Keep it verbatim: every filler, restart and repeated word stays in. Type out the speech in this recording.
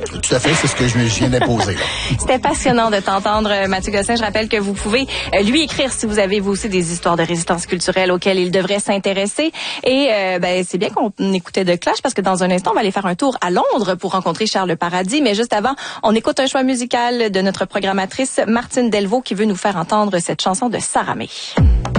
tout à fait, c'est ce que je me viens d'imposer. C'était passionnant de t'entendre, Mathieu Gosselin. Je rappelle que vous pouvez euh, lui écrire si vous avez vous aussi des histoires de résistance culturelle auxquelles il devrait s'intéresser. Et euh, ben c'est bien qu'on écoutait de Clash parce que dans un instant, on va aller faire un tour à Londres pour rencontrer Charles Paradis. Mais juste avant, on écoute un choix musical de notre programmatrice Martine Delvaux qui veut nous faire entendre cette chanson de Sarah May.